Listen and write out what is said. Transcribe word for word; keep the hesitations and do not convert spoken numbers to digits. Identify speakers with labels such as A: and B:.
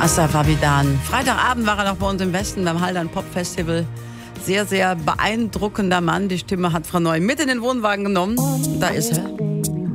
A: Asaf Avidan. Freitagabend war er noch bei uns im Westen beim Haldern Pop Festival. Sehr, sehr beeindruckender Mann. Die Stimme hat Frau Neu mit in den Wohnwagen genommen. Da ist er.